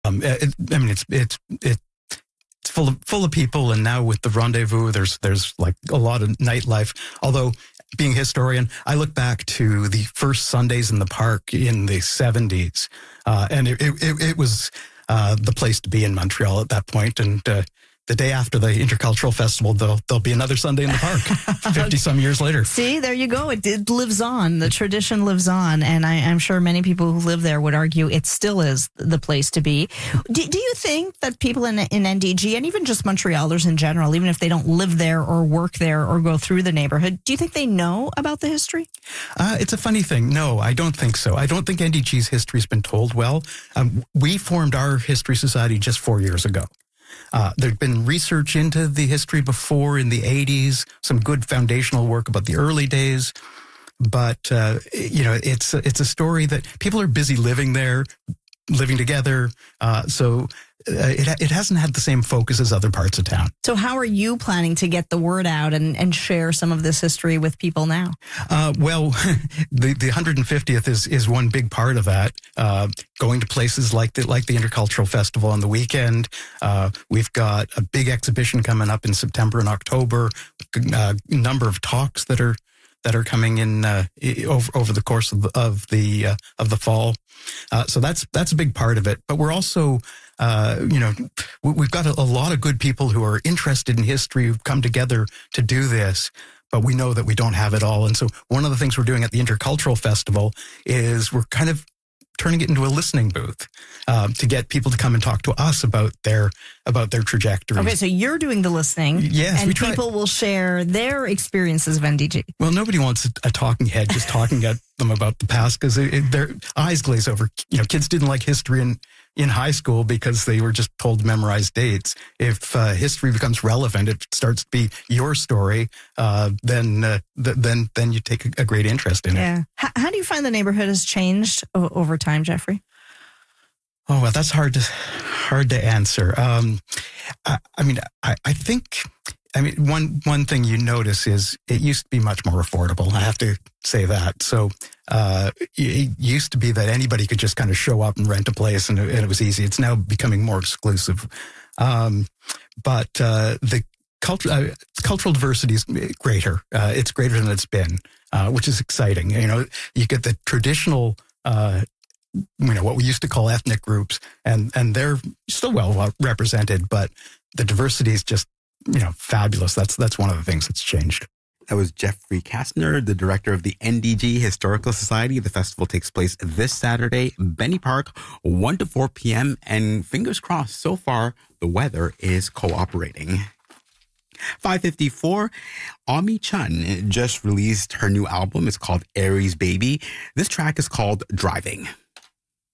It's full of people, and now with the Rendezvous, there's like a lot of nightlife. Although, being a historian, I look back to the first Sundays in the park in the 70s, and it was the place to be in Montreal at that point. And the day after the Intercultural Festival, there'll be another Sunday in the park 50 some years later. See, there you go. It lives on. The tradition lives on. And I'm sure many people who live there would argue it still is the place to be. Do you think that people in NDG, and even just Montrealers in general, even if they don't live there or work there or go through the neighborhood, do you think they know about the history? It's a funny thing. No, I don't think so. I don't think NDG's history has been told well. We formed our History Society just 4 years ago. There'd been research into the history before in the 80s, some good foundational work about the early days. But, it's a story that people are busy living there, living together. So it hasn't had the same focus as other parts of town. So how are you planning to get the word out and share some of this history with people now? Well, the 150th is one big part of that. Going to places like the Intercultural Festival on the weekend. We've got a big exhibition coming up in September and October. A number of talks that are coming in over the course of the fall. So that's a big part of it. But we're also, we've got a lot of good people who are interested in history who've come together to do this. But we know that we don't have it all. And so one of the things we're doing at the Intercultural Festival is we're kind of turning it into a listening booth to get people to come and talk to us about their trajectory. Okay, so you're doing the listening. Yes, and people will share their experiences of NDG. Well, nobody wants a talking head just talking at them about the past because their eyes glaze over. Kids didn't like history in high school because they were just told to memorize dates. If history becomes relevant, it starts to be your story, then you take a great interest in it. Yeah. How do you find the neighborhood has changed over time, Jeffrey? Oh, well, that's hard to answer. I think one thing you notice is it used to be much more affordable. I have to say that. So it used to be that anybody could just kind of show up and rent a place and it was easy. It's now becoming more exclusive. But the cultural diversity is greater. It's greater than it's been, which is exciting. You get the traditional what we used to call ethnic groups, and they're still well represented, but the diversity is just, fabulous. That's one of the things that's changed. That was Jeffrey Kastner, the director of the NDG Historical Society. The festival takes place this Saturday, Benny Park, 1 to 4 p.m. And fingers crossed, so far, the weather is cooperating. 5:54, Ami Chun just released her new album. It's called Aries Baby. This track is called Driving.